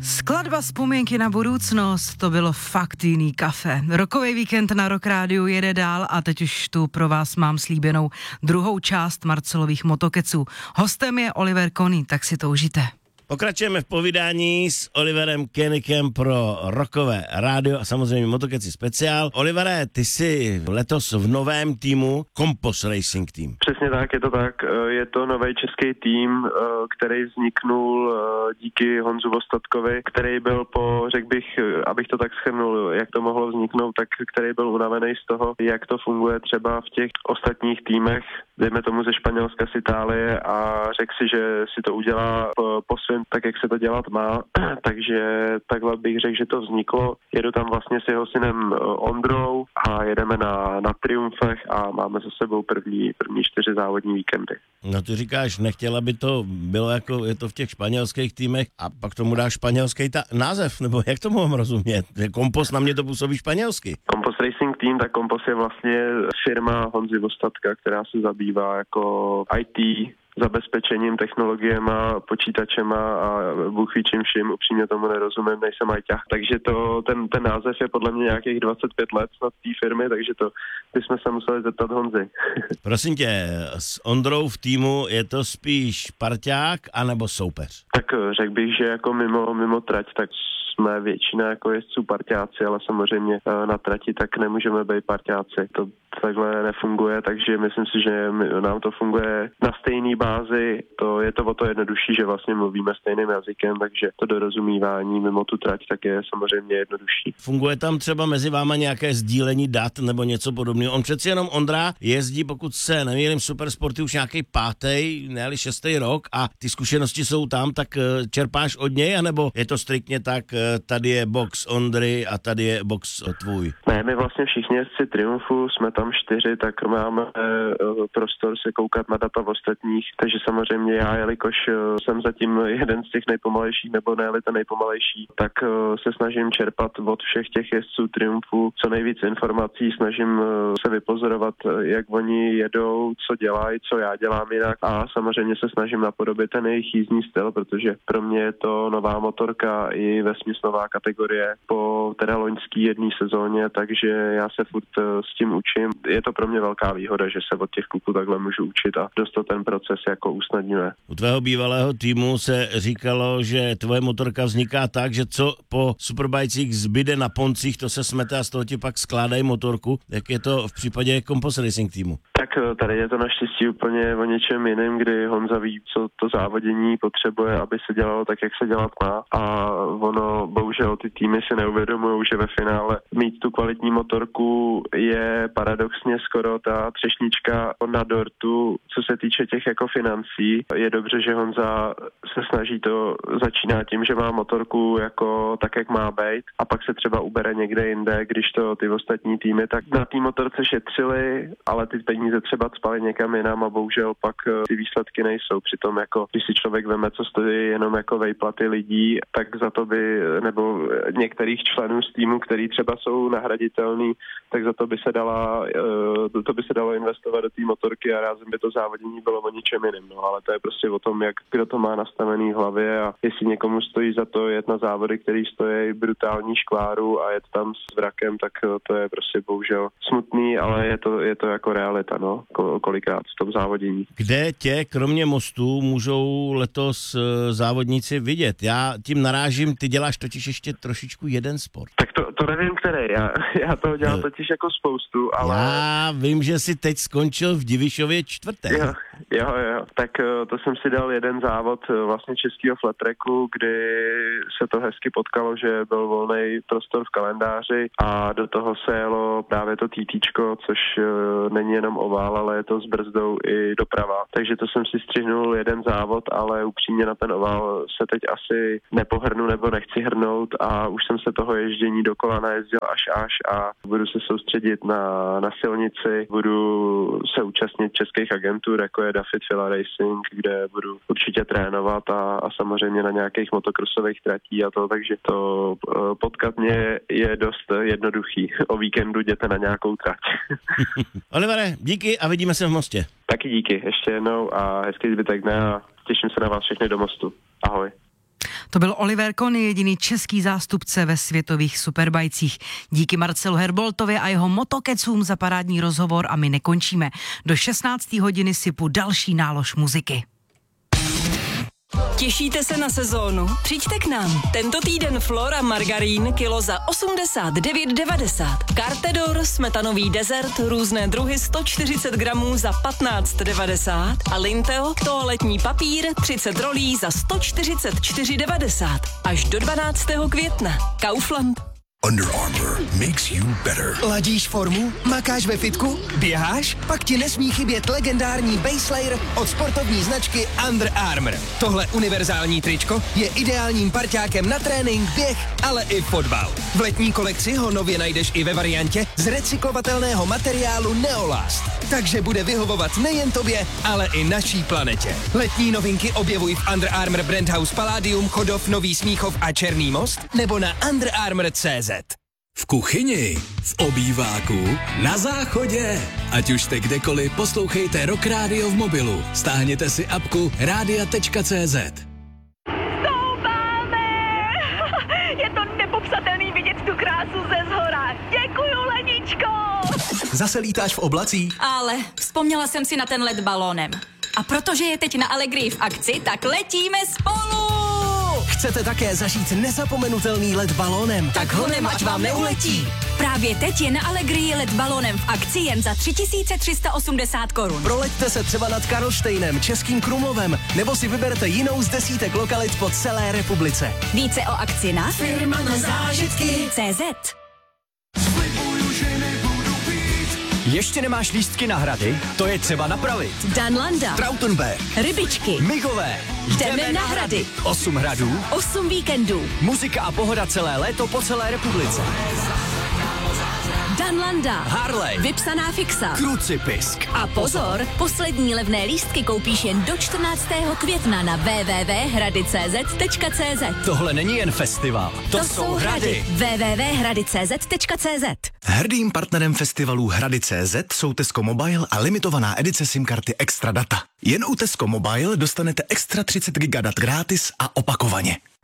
Skladba Vzpomínky na budoucnost, to bylo fakt jiný kafe. Rokový víkend na Rock Rádiu jede dál a teď už tu pro vás mám slíbenou druhou část Marcelových motokeců. Hostem je Oliver Kony, tak si to užijte. Pokračujeme v povídání s Oliverem Koenikem pro Rockové rádio a samozřejmě Motokeci speciál. Olivere, ty jsi letos v novém týmu Kompos Racing Team. Přesně tak, je to tak. Je to nový český tým, který vzniknul díky Honzu Vostatkovi, který byl řekl bych, abych to tak shrnul, jak to mohlo vzniknout, tak který byl unavený z toho, jak to funguje třeba v těch ostatních týmech, dejme tomu ze Španělska, z Itálie, a řekl si, že si to udělá po svém, tak jak se to dělat má. Takže takhle bych řekl, že to vzniklo. Jedu tam vlastně s jeho synem Ondrou a jedeme na Triumfech a máme za sebou první 4 závodní víkendy. No ty říkáš, nechtěla by to bylo jako je to v těch španělských týmech a pak tomu dáš španělský název, nebo jak to mám rozumět? Kompos na mě to působí španělsky. Kompos Racing Team, tak Kompos je vlastně firma Honzy Vostatka, která se zabývá jako IT, zabezpečením, technologiema, počítačema a Bůh ví čím vším, upřímně tomu nerozumím, nejsem ajťák. Takže ten název je podle mě nějakých 25 let snad té firmy, takže to bychom se museli zeptat Honzy. Prosím tě, s Ondrou v týmu je to spíš parťák anebo soupeř? Tak řekl bych, že jako mimo trať, tak jsme většina jako jezdců parťáci, ale samozřejmě na trati tak nemůžeme být parťáci. To takhle nefunguje, takže myslím si, že nám to funguje na stejné bázi. Je to o to jednodušší, že vlastně mluvíme stejným jazykem, takže to dorozumívání mimo tu trať tak je samozřejmě jednodušší. Funguje tam třeba mezi váma nějaké sdílení dat nebo něco podobného? On přeci jenom Ondra jezdí, pokud se nemýlím, Supersporty už nějaký 5., ne-li 6. rok a ty zkušenosti jsou tam, tak čerpáš od něj, anebo je to striktně tak, tady je box Ondry a tady je box tvůj? Ne, my vlastně všichni jezdci Triumfu, jsme tam 4, tak máme prostor se koukat na data v ostatních, takže samozřejmě já, jelikož jsem zatím jeden z těch nejpomalejších, nebo ne-li ten nejpomalejší, tak se snažím čerpat od všech těch jezdců Triumfu co nejvíc informací, snažím se vypozorovat, jak oni jedou, co dělají, co já dělám jinak a samozřejmě se snažím napodobit ten jejich jízdní styl, protože pro mě je to nová motorka i vesměs nová kategorie po teda loňský jedné sezóně, takže já se furt s tím učím. Je to pro mě velká výhoda, že se od těch kluků takhle můžu učit a dost to ten proces jako usnadňuje. U tvého bývalého týmu se říkalo, že tvoje motorka vzniká tak, že co po Superbajcích zbyde na poncích, to se smete a z toho ti pak skládají motorku. Jak je to v případě Kompos Racing týmu? Tak tady je to naštěstí úplně o něčem jiném, kdy Honza ví, co to závodění potřebuje, aby se dělalo tak, jak se dělat má. A ono, bohužel, ty týmy si neuvědomují, že ve finále mít tu kvalitní motorku je paradoxně skoro ta třešnička na dortu, co se týče těch jako financí. Je dobře, že Honza se snaží začíná tím, že má motorku jako tak, jak má být a pak se třeba ubere někde jinde, když to ty ostatní týmy tak na té motorce šetřili, ale ty peníze třeba cpali někam jinam a bohužel pak ty výsledky nejsou. Přitom jako, když si člověk veme, co stojí jenom jako vejplaty lidí, tak za to by, nebo některých členů z týmu, který třeba jsou nahraditelný, tak za to by se dalo investovat do té motorky a rázem by to závodění bylo o ničem jiným. No, ale to je prostě o tom, jak kdo to má nastavený v hlavě a jestli někomu stojí za to jet na závody, který stojí brutální škváru a jet tam s vrakem, tak to je prostě bohužel smutný, ale je to jako realita, no, kolikrát v tom závodění. Kde tě, kromě mostů, můžou letos závodníci vidět? Já tím narážím, ty děláš totiž ještě trošičku jeden sport. Tak to nevím, který. Já toho dělám totiž jako spoustu, ale... Já vím, že jsi teď skončil v Divišově 4. Jo. Tak to jsem si dal jeden závod vlastně českého flat tracku, kdy se to hezky potkalo, že byl volný prostor v kalendáři a do toho se jelo právě to TTčko, což není jenom ovál, ale je to s brzdou i doprava. Takže to jsem si střihnul jeden závod, ale upřímně na ten ovál se teď asi nepohrnu nebo nechci hrnout a už jsem se toho ježdění dokola najezdil až a budu se soustředit na silnici, budu se účastnit českých agentur, jako je Dafit Fila Racing, kde budu určitě trénovat a samozřejmě na nějakých motokrosových tratí a to, takže to potkat mě je dost jednoduchý. O víkendu jděte na nějakou trať. Olivere, díky a vidíme se v Mostě. Taky díky, ještě jednou a hezký zbytek dne a těším se na vás všechny do Mostu. Ahoj. To byl Oliver Kony, jediný český zástupce ve světových superbajcích. Díky Marcelu Herboltovi a jeho motokecům za parádní rozhovor a my nekončíme. Do 16. hodiny sypu další nálož muziky. Těšíte se na sezónu? Přijďte k nám. Tento týden Flora margarín kilo za 89,90. Cartedor smetanový dezert různé druhy 140 gramů za 15,90 a Linteo toaletní papír 30 rolí za 144,90 až do 12. května. Kaufland. Under Armour makes you better. Ladíš formu? Makáš ve fitku? Běháš? Pak ti nesmí chybět legendární base layer od sportovní značky Under Armour. Tohle univerzální tričko je ideálním parťákem na trénink, běh, ale i fotbal. V letní kolekci ho nově najdeš i ve variantě z recyklovatelného materiálu Neolast. Takže bude vyhovovat nejen tobě, ale i naší planetě. Letní novinky objevuj v Under Armour Brand House Palladium, Chodov, Nový Smíchov a Černý Most nebo na underarmour.cz. V kuchyni, v obýváku, na záchodě. Ať už jste kdekoliv, poslouchejte Rock Radio v mobilu. Stáhněte si apku radia.cz. Stoupáme! Je to nepopsatelný vidět tu krásu ze zhora. Děkuju, Leničko! Zase lítáš v oblacích? Ale vzpomněla jsem si na ten let balónem. A protože je teď na Allegrii v akci, tak letíme spolu! Chcete také zažít nezapomenutelný let balónem? Tak ho ať vám neuletí. Právě teď je na Allegrii let balónem v akci jen za 3380 korun. Proleďte se třeba nad Karlštejnem, Českým Krumlovem, nebo si vyberte jinou z desítek lokalit po celé republice. Více o akci na firma na zážitky CZ. Ještě nemáš lístky na hrady? To je třeba napravit. Danlanda, Trautenberg, Rybičky, Migové. jdeme na hrady. 8 hradů, 8 víkendů. muzika a pohoda celé léto po celé republice. Danlanda, Harley, vypsaná fixa. Krucipisk. A pozor, poslední levné lístky koupíš jen do 14. května na www.hrady.cz. Tohle není jen festival, to jsou hrady. www.hrady.cz. Hrdým partnerem festivalu Hrady.cz jsou Tesco Mobile a limitovaná edice SIM karty Extra Data. Jen u Tesco Mobile dostanete extra 30 GB dat gratis a opakovaně.